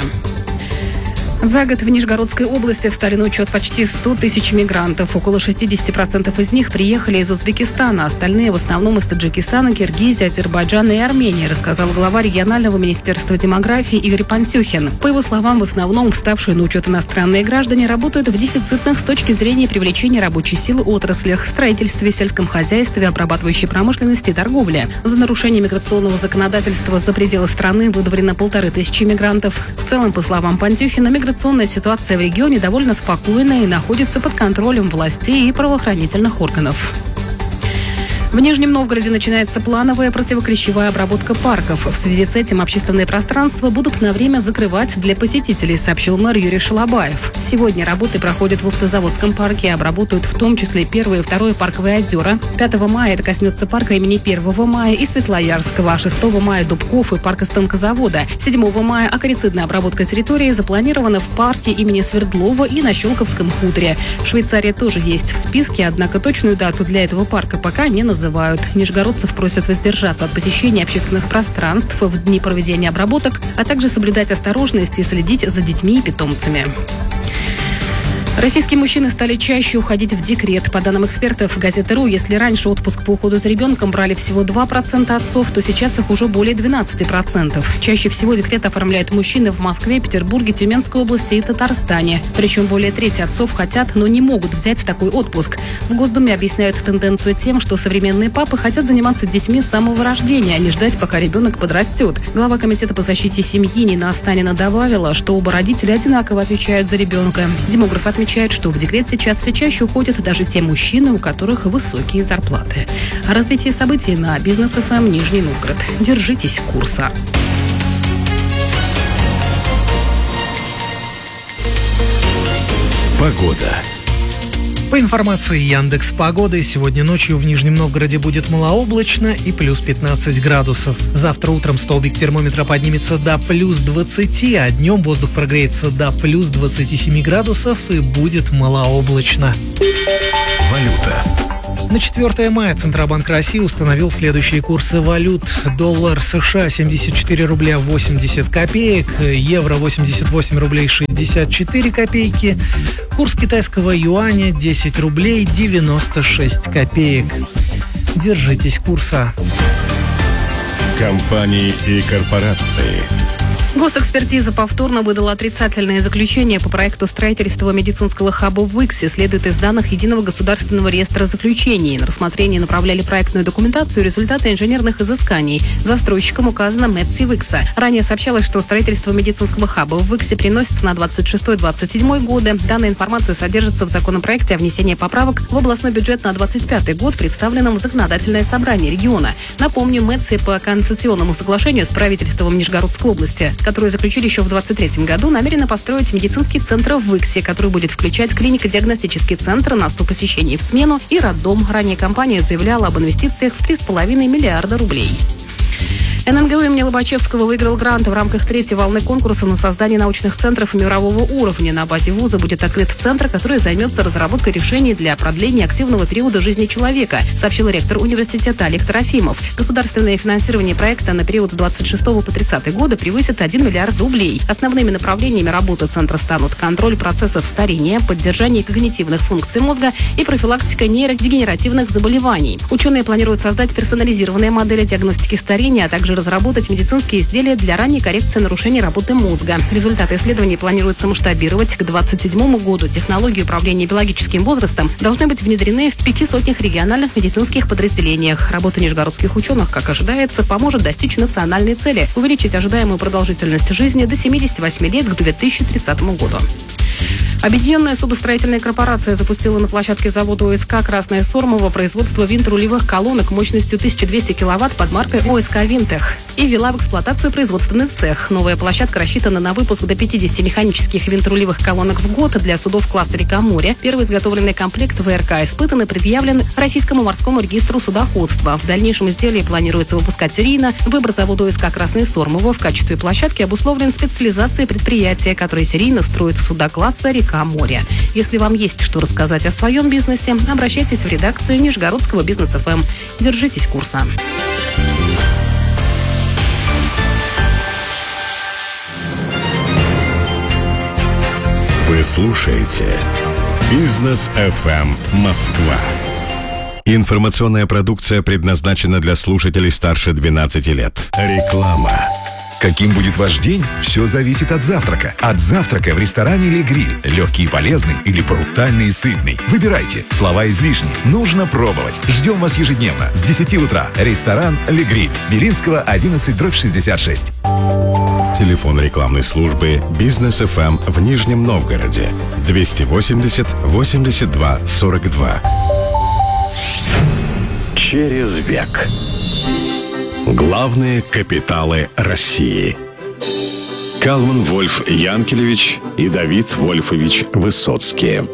За год в Нижегородской области встали на учет почти 100 тысяч мигрантов. Около 60% из них приехали из Узбекистана. Остальные в основном из Таджикистана, Киргизии, Азербайджана и Армении, рассказал глава регионального министерства демографии Игорь Пантюхин. По его словам, в основном вставшие на учет иностранные граждане работают в дефицитных с точки зрения привлечения рабочей силы отраслях: строительстве, сельском хозяйстве, обрабатывающей промышленности и торговле. За нарушение миграционного законодательства за пределы страны выдворено 1500 мигрантов. В целом, по словам Пантюхина, миграционная ситуация в регионе довольно спокойная и находится под контролем властей и правоохранительных органов. В Нижнем Новгороде начинается плановая противоклещевая обработка парков. В связи с этим общественные пространства будут на время закрывать для посетителей, сообщил мэр Юрий Шалабаев. Сегодня работы проходят в Автозаводском парке и обработают в том числе 1 и 2 парковые озера. 5 мая это коснется парка имени 1 мая и Светлоярского, а 6 мая Дубков и парка станкозавода. 7 мая акарицидная обработка территории запланирована в парке имени Свердлова и на Щелковском хуторе. Швейцария тоже есть в списке, однако точную дату для этого парка пока не называют. вызывают. Нижегородцев просят воздержаться от посещения общественных пространств в дни проведения обработок, а также соблюдать осторожность и следить за детьми и питомцами. Российские мужчины стали чаще уходить в декрет. По данным экспертов газеты.ру, если раньше отпуск по уходу за ребенком брали всего 2% отцов, то сейчас их уже более 12%. Чаще всего декрет оформляют мужчины в Москве, Петербурге, Тюменской области и Татарстане. Причем более трети отцов хотят, но не могут взять такой отпуск. В Госдуме объясняют тенденцию тем, что современные папы хотят заниматься детьми с самого рождения, а не ждать, пока ребенок подрастет. Глава Комитета по защите семьи Нина Останина добавила, что оба родителя одинаково отвечают за ребенка. Демограф отмечает, что в декрет сейчас все чаще уходят даже те мужчины, у которых высокие зарплаты. О развитии событий на Бизнес ФМ Нижний Новгород. Держитесь курса. Погода. По информации Яндекс.Погоды, сегодня ночью в Нижнем Новгороде будет малооблачно и плюс 15 градусов. Завтра утром столбик термометра поднимется до плюс 20, а днем воздух прогреется до плюс 27 градусов и будет малооблачно. Валюта. На 4 мая Центробанк России установил следующие курсы валют. Доллар США 74 рубля 80 копеек, евро 88 рублей 64 копейки, курс китайского юаня 10 рублей 96 копеек. Держитесь курса. Компании и корпорации. Госэкспертиза повторно выдала отрицательное заключение по проекту строительства медицинского хаба в Иксе, следует из данных Единого государственного реестра заключений. На рассмотрение направляли проектную документацию, результаты инженерных изысканий. Застройщиком указано Медси Икса. Ранее сообщалось, что строительство медицинского хаба в Иксе переносится на 26-27 годы. Данная информация содержится в законопроекте о внесении поправок в областной бюджет на 2025 год, представленном в законодательное собрание региона. Напомню, Медси по концессионному соглашению с правительством Нижегородской области, которую заключили еще в 2023 году, намерена построить медицинский центр в Иксе, который будет включать клинико-диагностический центр на 100 посещений в смену и роддом. Ранее компания заявляла об инвестициях в 3,5 миллиарда рублей. ННГУ имени Лобачевского выиграл грант в рамках третьей волны конкурса на создание научных центров мирового уровня. На базе вуза будет открыт центр, который займется разработкой решений для продления активного периода жизни человека, сообщил ректор университета Олег Трофимов. Государственное финансирование проекта на период с 26 по 30 годы превысит 1 миллиард рублей. Основными направлениями работы центра станут контроль процессов старения, поддержание когнитивных функций мозга и профилактика нейродегенеративных заболеваний. Ученые планируют создать персонализированные модели диагностики старения, а также разработать медицинские изделия для ранней коррекции нарушений работы мозга. Результаты исследований планируется масштабировать к 2027 году. Технологии управления биологическим возрастом должны быть внедрены в 500 региональных медицинских подразделениях. Работа нижегородских ученых, как ожидается, поможет достичь национальной цели – увеличить ожидаемую продолжительность жизни до 78 лет к 2030 году. Объединенная судостроительная корпорация запустила на площадке завода ОСК «Красное Сормово» производство винт-рулевых колонок мощностью 1200 киловатт под маркой ОСК «Винтех» и ввела в эксплуатацию производственный цех. Новая площадка рассчитана на выпуск до 50 механических винт-рулевых колонок в год для судов класса «Река-море». Первый изготовленный комплект ВРК испытан и предъявлен Российскому морскому регистру судоходства. В дальнейшем изделие планируется выпускать серийно. Выбор завода ОСК «Красное Сормово» в качестве площадки обусловлен специализацией предприятия, которое серийно строит суда класса «Река-море». Если вам есть что рассказать о своем бизнесе, обращайтесь в редакцию Нижегородского Бизнес ФМ. Держитесь курса. Вы слушаете Бизнес ФМ Москва. Информационная продукция предназначена для слушателей старше 12 лет. Реклама. Каким будет ваш день? Все зависит от завтрака. От завтрака в ресторане «Ле Гриль». Легкий и полезный или брутальный и сытный. Выбирайте. Слова излишни. Нужно пробовать. Ждем вас ежедневно с 10 утра. Ресторан «Ле Гриль». Белинского, 11/66. Телефон рекламной службы «Бизнес ФМ» в Нижнем Новгороде. 280 82 42. Через век. Главные капиталы России. Калман Вольф Янкелевич и Давид Вольфович Высоцкие.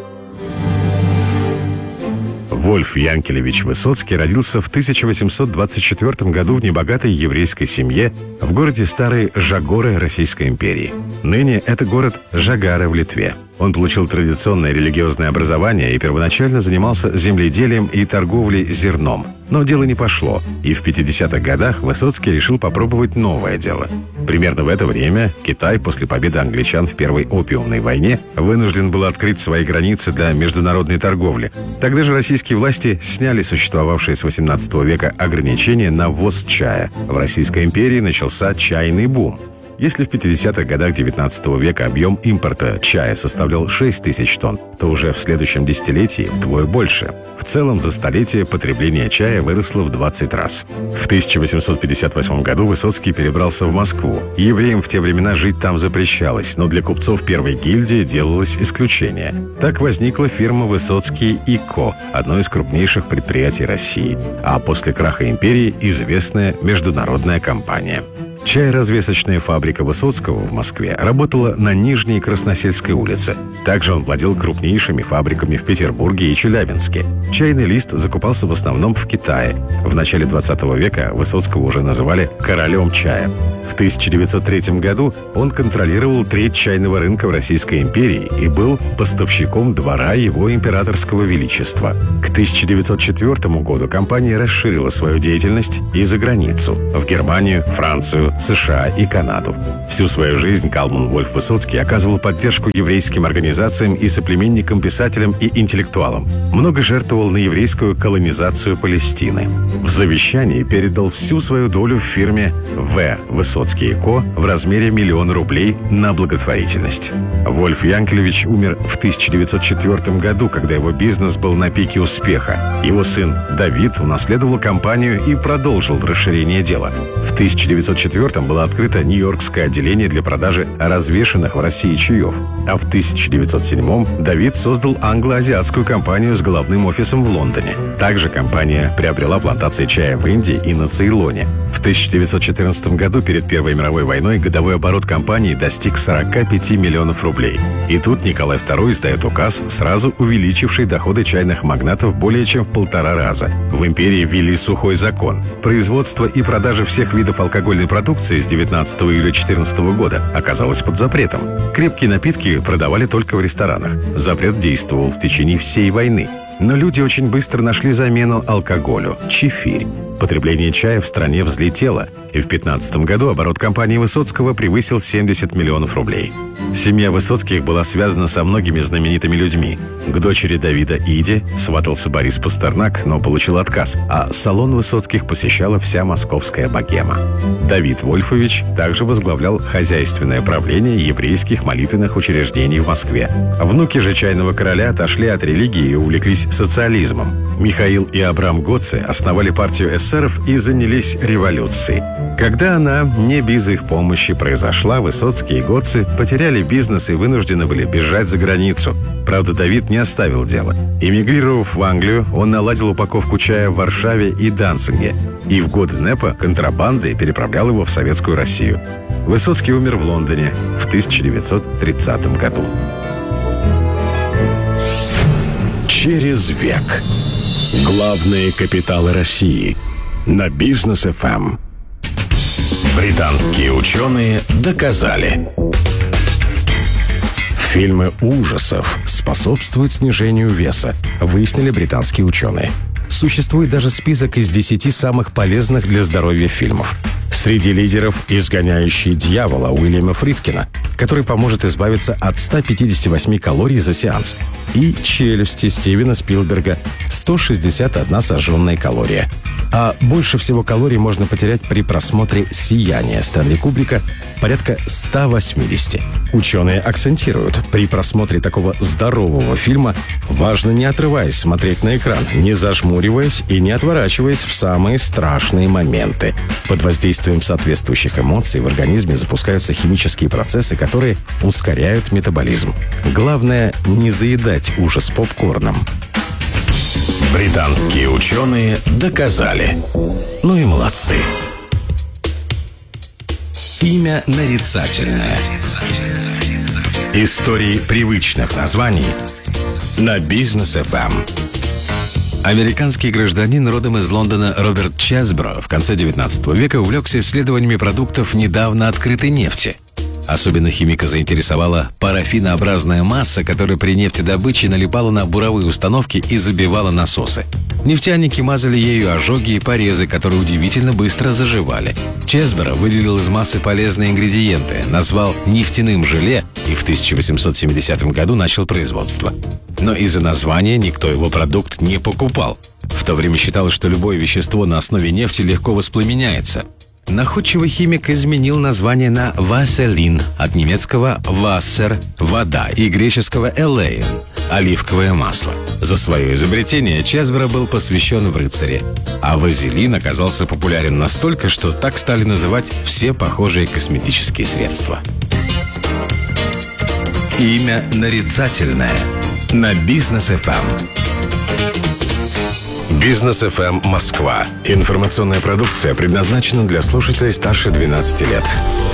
Вольф Янкелевич Высоцкий родился в 1824 году в небогатой еврейской семье в городе Старые Жагоры Российской империи. Ныне это город Жагары в Литве. Он получил традиционное религиозное образование и первоначально занимался земледелием и торговлей зерном. Но дело не пошло, и в 50-х годах Высоцкий решил попробовать новое дело. Примерно в это время Китай после победы англичан в Первой опиумной войне вынужден был открыть свои границы для международной торговли. Тогда же российские власти сняли существовавшие с 18 века ограничения на ввоз чая. В Российской империи начался чайный бум. Если в 50-х годах 19 века объем импорта чая составлял 6 тысяч тонн, то уже в следующем десятилетии вдвое больше. В целом за столетие потребление чая выросло в 20 раз. В 1858 году Высоцкий перебрался в Москву. Евреям в те времена жить там запрещалось, но для купцов первой гильдии делалось исключение. Так возникла фирма «Высоцкий и Ко», одно из крупнейших предприятий России, а после краха империи известная международная компания. Чайразвесочная фабрика Высоцкого в Москве работала на Нижней Красносельской улице. Также он владел крупнейшими фабриками в Петербурге и Челябинске. Чайный лист закупался в основном в Китае. В начале 20 века Высоцкого уже называли «королем чая». В 1903 году он контролировал треть чайного рынка в Российской империи и был поставщиком двора его императорского величества. К 1904 году компания расширила свою деятельность и за границу – в Германию, Францию, США и Канаду. Всю свою жизнь Калман Вольф Высоцкий оказывал поддержку еврейским организациям и соплеменникам, писателям и интеллектуалам. Много жертвовал на еврейскую колонизацию Палестины. В завещании передал всю свою долю в фирме В. Высоцкий и Ко в размере $1 миллион рублей на благотворительность. Вольф Янкелевич умер в 1904 году, когда его бизнес был на пике успеха. Его сын Давид унаследовал компанию и продолжил расширение дела. В 1904 было открыто Нью-Йоркское отделение для продажи развешанных в России чаев. А в 1907 Давид создал англо-азиатскую компанию с головным офисом в Лондоне. Также компания приобрела плантации чая в Индии и на Цейлоне. В 1914 году, перед Первой мировой войной, годовой оборот компании достиг 45 миллионов рублей. И тут Николай II издает указ, сразу увеличивший доходы чайных магнатов более чем в 1,5 раза. В империи ввели сухой закон. Производство и продажа всех видов алкогольной продукции с 19 июля 2014 года оказалось под запретом. Крепкие напитки продавали только в ресторанах. Запрет действовал в течение всей войны. Но люди очень быстро нашли замену алкоголю – чефирь. Потребление чая в стране взлетело, и в 2015 году оборот компании Высоцкого превысил 70 миллионов рублей. Семья Высоцких была связана со многими знаменитыми людьми. К дочери Давида Иде сватался Борис Пастернак, но получил отказ, а салон Высоцких посещала вся московская богема. Давид Вольфович также возглавлял хозяйственное правление еврейских молитвенных учреждений в Москве. Внуки же чайного короля отошли от религии и увлеклись социализмом. Михаил и Абрам Гоци основали партию эсеров и занялись революцией. Когда она, не без их помощи, произошла, Высоцкий и Гоци потеряли бизнес и вынуждены были бежать за границу. Правда, Давид не оставил дело. Эмигрировав в Англию, он наладил упаковку чая в Варшаве и Данциге. И в годы НЭПа контрабандой переправлял его в Советскую Россию. Высоцкий умер в Лондоне в 1930 году. Через век. Главные капиталы России. На Бизнес ФМ. Британские ученые доказали. Фильмы ужасов способствуют снижению веса, выяснили британские ученые. Существует даже список из 10 самых полезных для здоровья фильмов. Среди лидеров «Изгоняющий дьявола» Уильяма Фридкина, который поможет избавиться от 158 калорий за сеанс, и «Челюсти» Стивена Спилберга, 161 сожженная калория. А больше всего калорий можно потерять при просмотре «Сияния» Стэнли Кубрика, порядка 180. Ученые акцентируют, при просмотре такого здорового фильма важно, не отрываясь, смотреть на экран, не зажмуриваясь и не отворачиваясь в самые страшные моменты. Под воздействием соответствующих эмоций в организме запускаются химические процессы, которые ускоряют метаболизм. Главное – не заедать ужас попкорном. Британские ученые доказали. Ну и молодцы. Имя нарицательное. Истории привычных названий на Бизнес ФМ. Американский гражданин родом из Лондона Роберт Чесбро в конце 19 века увлекся исследованиями продуктов недавно открытой нефти. Особенно химика заинтересовала парафинообразная масса, которая при нефтедобыче налипала на буровые установки и забивала насосы. Нефтяники мазали ею ожоги и порезы, которые удивительно быстро заживали. Чесборо выделил из массы полезные ингредиенты, назвал нефтяным желе и в 1870 году начал производство. Но из-за названия никто его продукт не покупал. В то время считалось, что любое вещество на основе нефти легко воспламеняется. Находчивый химик изменил название на «васелин» от немецкого «вассер» – «вода» и греческого «элеин» – «оливковое масло». За свое изобретение Чесборо был посвящен в рыцари, а вазелин оказался популярен настолько, что так стали называть все похожие косметические средства. Имя нарицательное на Бизнес ФМ. Бизнес ФМ Москва. Информационная продукция предназначена для слушателей старше 12 лет.